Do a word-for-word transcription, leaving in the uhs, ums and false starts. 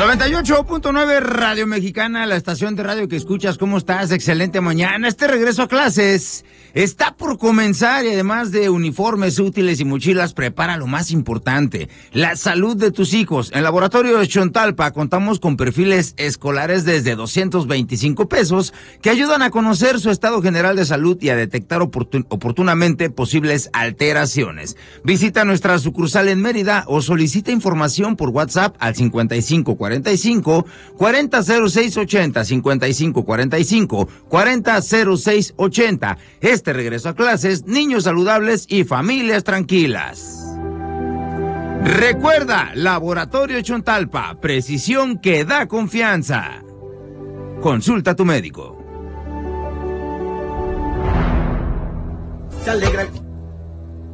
noventa y ocho punto nueve Radio Mexicana, la estación de radio que escuchas. ¿Cómo estás? Excelente mañana. Este regreso a clases está por comenzar y además de uniformes, útiles y mochilas, prepara lo más importante, la salud de tus hijos. En Laboratorio Xontalpa contamos con perfiles escolares desde doscientos veinticinco pesos que ayudan a conocer su estado general de salud y a detectar oportun- oportunamente posibles alteraciones. Visita nuestra sucursal en Mérida o solicita información por WhatsApp al cincuenta y cinco cuarenta y cinco cuarenta cero seis ochenta, cincuenta y cinco cuarenta y cinco cuarenta cero seis ochenta. Este regreso a clases, niños saludables y familias tranquilas. Recuerda, Laboratorio Xontalpa, precisión que da confianza. Consulta a tu médico. Se alegra